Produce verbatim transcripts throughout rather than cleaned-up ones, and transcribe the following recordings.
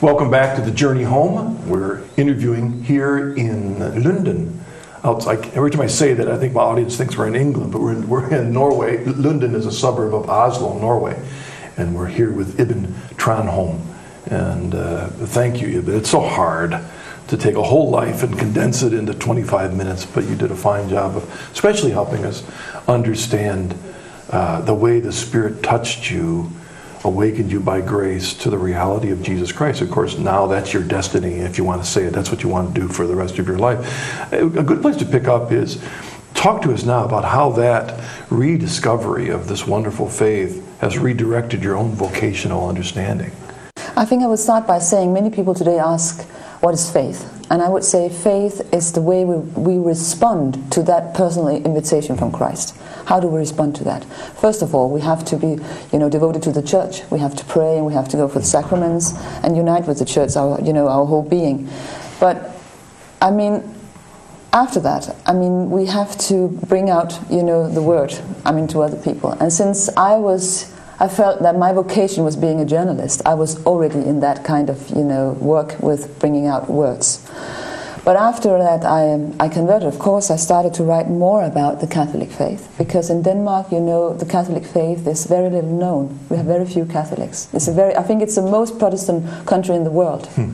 Welcome back to the Journey Home. We're interviewing here in London. Outside, every time I say that, I think my audience thinks we're in England, but we're in, we're in Norway. London is a suburb of Oslo, Norway. And we're here with Ibn Tranholm. And uh, thank you, Ibn. It's so hard to take a whole life and condense it into twenty-five minutes, but you did a fine job of especially helping us understand uh, the way the Spirit touched you, awakened you by grace to the reality of Jesus Christ. Of course, now that's your destiny, if you want to say it. That's what you want to do for the rest of your life. A good place to pick up is, talk to us now about how that rediscovery of this wonderful faith has redirected your own vocational understanding. I think I would start by saying many people today ask, what is faith? And I would say faith is the way we, we respond to that personal invitation from Christ. How do we respond to that? First of all, we have to be, you know, devoted to the church. We have to pray, and we have to go for the sacraments and unite with the church, our, you know, our whole being. But, I mean, after that, I mean, we have to bring out, you know, the word, I mean, to other people. And since I was, I felt that my vocation was being a journalist, I was already in that kind of, you know, work with bringing out words. But after that, I, I converted. Of course, I started to write more about the Catholic faith, because in Denmark, you know, the Catholic faith is very little known. We have very few Catholics. It's a very, I think it's the most Protestant country in the world. Hmm.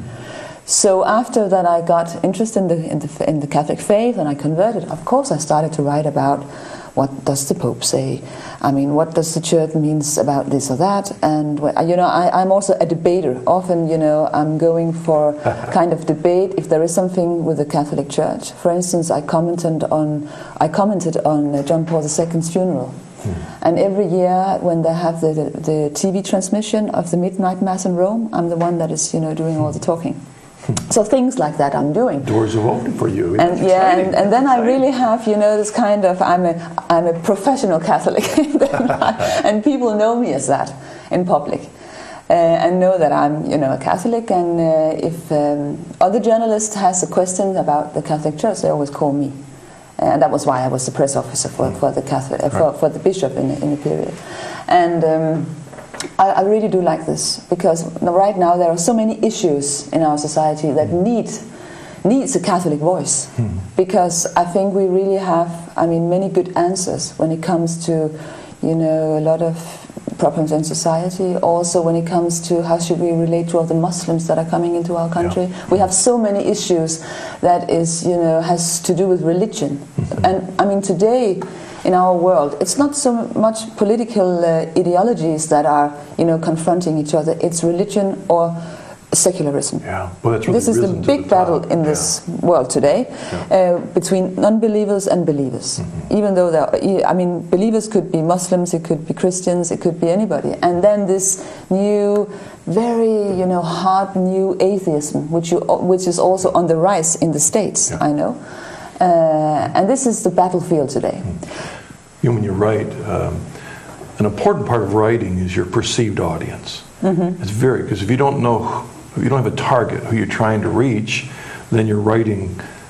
So after that, I got interested in the, in the in the Catholic faith, and I converted. Of course, I started to write about what does the Pope say. I mean, what does the Church means about this or that? And you know, I, I'm also a debater. Often, you know, I'm going for kind of debate if there is something with the Catholic Church. For instance, I commented on I commented on John Paul the Second's funeral. Hmm. And every year when they have the, the the T V transmission of the midnight mass in Rome, I'm the one that is, you know, doing all the talking. So things like that I'm doing. Doors are open for you. And it's yeah, and, and then I really have, you know, this kind of, I'm a, I'm a professional Catholic, and people know me as that in public, uh, and know that I'm, you know, a Catholic. And uh, if um, other journalists has a question about the Catholic Church, they always call me, and that was why I was the press officer for for the Catholic, uh, for, for the bishop in in the period, and. Um, I, I really do like this, because right now there are so many issues in our society that need needs a Catholic voice, hmm. because I think we really have, I mean, many good answers when it comes to, you know, a lot of problems in society. Also when it comes to how should we relate to all the Muslims that are coming into our country. Yeah. We have so many issues that is, you know, has to do with religion. Mm-hmm. And I mean, today in our world, it's not so much political uh, ideologies that are, you know, confronting each other. It's religion or secularism. Yeah, well, that's really this is the big the battle in this yeah. world today, yeah. uh, between non-believers and believers. Mm-hmm. Even though there, I mean, believers could be Muslims, it could be Christians, it could be anybody. And then this new, very, you know, hard new atheism, which you, which is also on the rise in the States. Yeah. I know. Uh, and this is the battlefield today. You know, when you write, um, an important part of writing is your perceived audience. Mm-hmm. It's very, because if you don't know, if you don't have a target who you're trying to reach, then your writing